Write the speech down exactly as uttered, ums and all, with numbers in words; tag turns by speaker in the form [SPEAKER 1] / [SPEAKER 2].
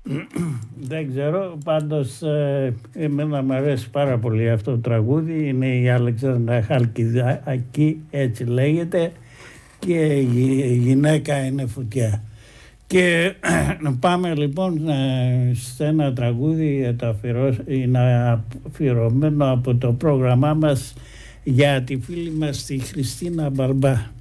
[SPEAKER 1] Δεν ξέρω, πάντως ε, εμένα μου αρέσει πάρα πολύ αυτό το τραγούδι. Είναι η Αλεξάνδρα Χαλκιδάκη, έτσι λέγεται, και η γυναίκα είναι φωτιά. Και πάμε λοιπόν σε ένα τραγούδι, είναι αφιερωμένο από το πρόγραμμά μας για τη φίλη μας τη Χριστίνα Μπαρμπά.